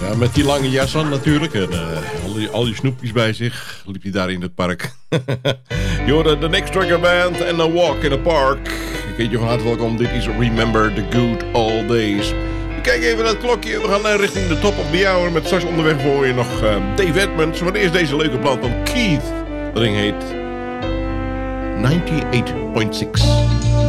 Ja, met die lange jas aan natuurlijk. En al die snoepjes bij zich. Liep hij daar in het park. You're the Next Trigger Band en A Walk in the Park. Ik heet je van harte welkom. Dit is Remember the Good Old Days. We kijken even naar het klokje. We gaan richting de top of the hour. Met straks onderweg voor je nog Dave Edmunds. Maar eerst deze leuke plaat van Keith. Dat ding heet 98.6.